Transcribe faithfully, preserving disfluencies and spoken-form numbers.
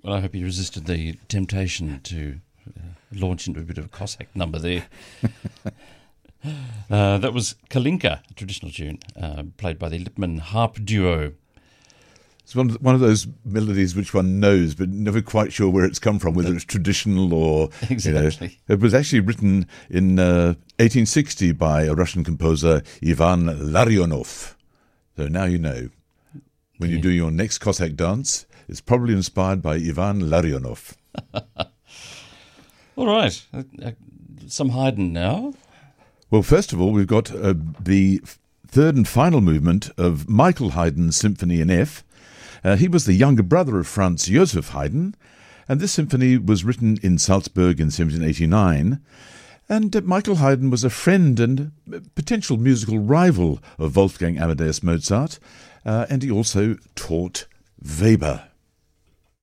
Well, I hope you resisted the temptation to uh, launch into a bit of a Cossack number there. uh, that was Kalinka, a traditional tune, uh, played by the Lippmann Harp Duo. It's one of, one of those melodies which one knows, but never quite sure where it's come from, whether it's traditional or... Exactly. You know. It was actually written in uh, eighteen sixty by a Russian composer, Ivan Larionov. So now you know. When Yeah. you do your next Cossack dance, it's probably inspired by Ivan Larionov. All right. Uh, uh, some Haydn now. Well, first of all, we've got uh, the third and final movement of Michael Haydn's Symphony in F. Uh, he was the younger brother of Franz Joseph Haydn, and this symphony was written in Salzburg in seventeen eighty-nine. And uh, Michael Haydn was a friend and potential musical rival of Wolfgang Amadeus Mozart, uh, and he also taught Weber.